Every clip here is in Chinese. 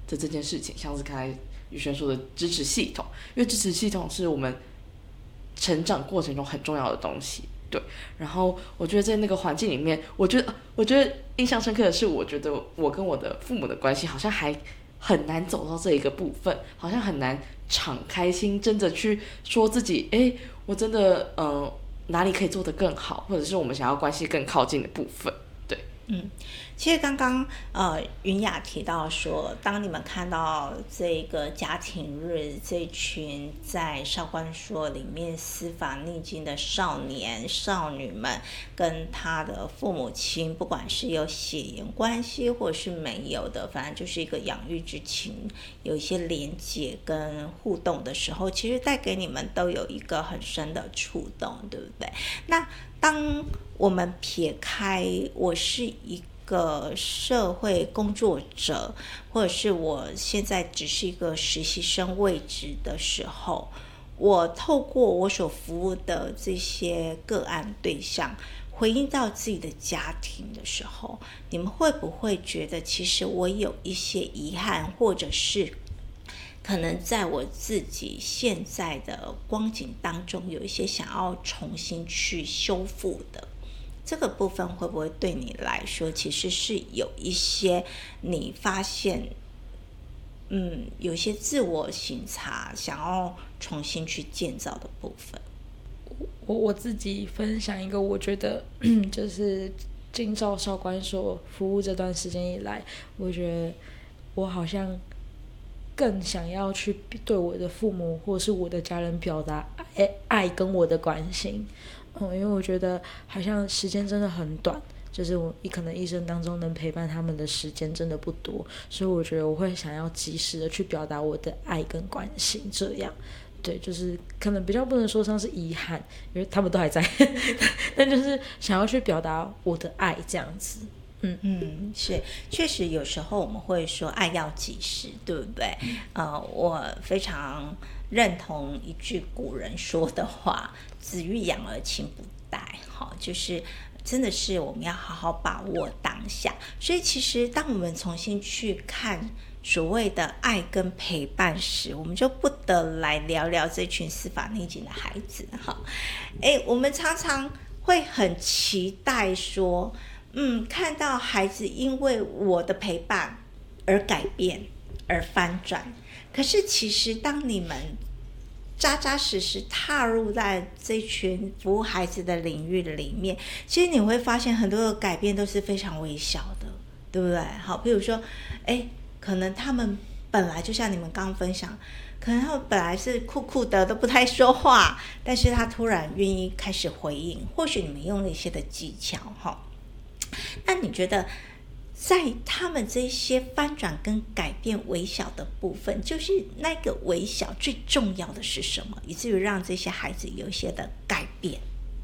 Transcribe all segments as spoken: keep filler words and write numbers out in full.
的这件事情，像是刚才宇轩说的支持系统，因为支持系统是我们成长过程中很重要的东西。对，然后我觉得在那个环境里面，我觉得我觉得印象深刻的是，我觉得我跟我的父母的关系好像还很难走到这一个部分，好像很难敞开心，真的去说自己，哎，我真的嗯、呃、哪里可以做得更好，或者是我们想要关系更靠近的部分。对， 嗯，其实刚刚呃云雅提到说，当你们看到这个家庭日这群在少管所里面司法逆境的少年少女们，跟他的父母亲，不管是有血缘关系或是没有的，反正就是一个养育之情，有一些连结跟互动的时候，其实带给你们都有一个很深的触动，对不对？那当我们撇开我是一个社会工作者，或者是我现在只是一个实习生位置的时候，我透过我所服务的这些个案对象回应到自己的家庭的时候，你们会不会觉得其实我有一些遗憾，或者是可能在我自己现在的光景当中有一些想要重新去修复的，这个部分会不会对你来说其实是有一些你发现嗯，有一些自我省察想要重新去建造的部分？ 我我自己分享一个，我觉得就是进照少管所服务这段时间以来，我觉得我好像更想要去对我的父母或是我的家人表达爱爱跟我的关心。嗯，因为我觉得好像时间真的很短，就是我可能一生当中能陪伴他们的时间真的不多，所以我觉得我会想要及时的去表达我的爱跟关心，这样。对，就是可能比较不能说上是遗憾，因为他们都还在但就是想要去表达我的爱这样子。嗯嗯，是，确实有时候我们会说爱要及时，对不对？呃，我非常认同一句古人说的话：子欲养而亲不待。好，就是真的是我们要好好把握当下。所以其实当我们重新去看所谓的爱跟陪伴时，我们就不得来聊聊这群司法逆境的孩子。哈，哎，我们常常会很期待说，嗯，看到孩子因为我的陪伴而改变，而翻转。可是其实当你们扎扎实实踏入在这群服务孩子的领域里面，其实你会发现很多的改变都是非常微小的，对不对？好，比如说，哎，可能他们本来就像你们刚刚分享，可能他们本来是酷酷的，都不太说话，但是他突然愿意开始回应，或许你们用了一些的技巧，哈。那你觉得在他们这些翻转跟改变微小的部分，就是那个微小最重要的是什么，以至于让这些孩子有一些的改变？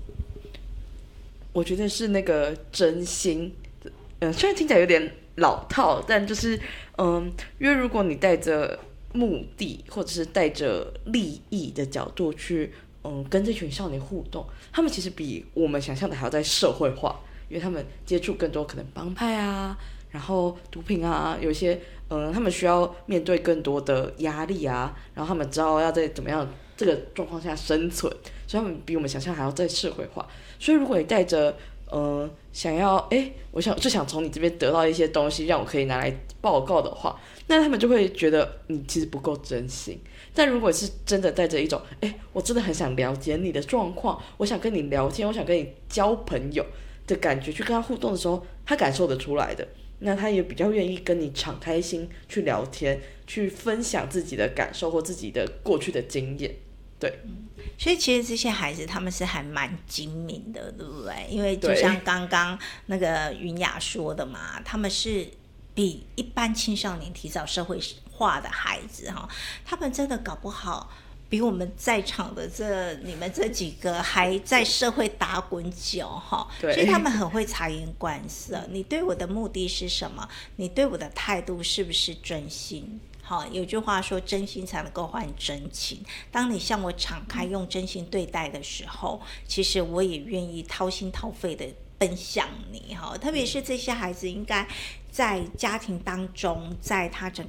我觉得是那个真心。嗯，虽然听起来有点老套，但就是嗯，因为如果你带着目的或者是带着利益的角度去嗯跟这群少年互动，他们其实比我们想象的还要在社会化。因为他们接触更多可能帮派啊，然后毒品啊，有一些嗯，他们需要面对更多的压力啊，然后他们知道要在怎么样这个状况下生存，所以他们比我们想象还要在社会化。所以如果你带着嗯想要哎，我想就想从你这边得到一些东西，让我可以拿来报告的话，那他们就会觉得你其实不够真心。但如果是真的带着一种哎，我真的很想了解你的状况，我想跟你聊天，我想跟你交朋友的感觉去跟他互动的时候，他感受得出来的，那他也比较愿意跟你敞开心去聊天，去分享自己的感受或自己的过去的经验。对、 嗯，所以其实这些孩子他们是还蛮精明的，对不对？因为就像刚刚那个云雅说的嘛，他们是比一般青少年提早社会化的孩子哈，他们真的搞不好比我们在场的这你们这几个还在社会打滚久哈，所以他们很会察言观色。你对我的目的是什么？你对我的态度是不是真心？好，有句话说，真心才能够换真情。当你向我敞开，用真心对待的时候，其实我也愿意掏心掏肺的奔向你哈。特别是这些孩子，应该在家庭当中，在他整